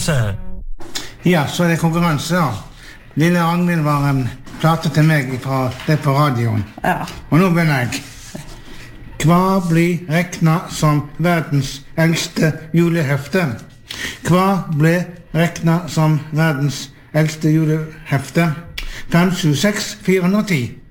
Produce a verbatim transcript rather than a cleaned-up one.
konkurranse. Ja, så er det konkurranse, ja. Lille Ragnhild var en plate til meg fra det på radioen. Ja. Og nå begynner jeg. Hva blir regnet som verdens eldste julehefte? Hva blir regnet som verdens eldste julehefte? fem sju seks fire ti